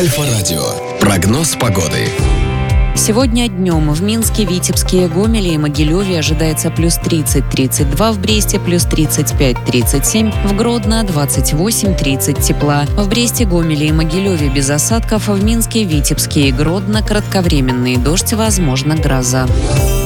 Альфа-радио. Прогноз погоды. Сегодня днем в Минске, Витебске, Гомеле и Могилеве ожидается плюс 30-32, в Бресте плюс 35-37, в Гродно 28-30 тепла. В Бресте, Гомеле и Могилеве без осадков, в Минске, Витебске и Гродно кратковременный дождь, возможно гроза.